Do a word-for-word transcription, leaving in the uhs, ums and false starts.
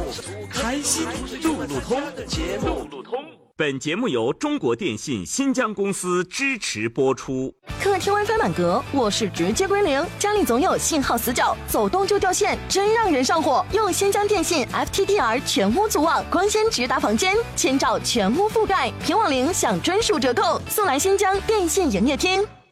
开心路路通。路路通。本节目由中国电信新疆公司支持播出。 客厅 WiFi 满格，卧室直接归零，家里总有信号死角，走动就掉线，真让人上火。用新疆电信 F T D R 全屋组网，光纤直达房间，千兆全屋覆盖，平网零享专属折扣，速来新疆电信营业厅。